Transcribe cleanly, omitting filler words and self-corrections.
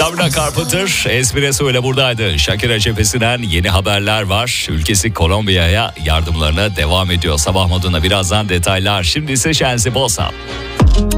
Sabrina Carpenter Espresso ile buradaydı. Shakira cephesinden yeni haberler var. Ülkesi Kolombiya'ya yardımlarına devam ediyor. Sabah moduna birazdan detaylar. Şimdi ise Şenzi Bosa.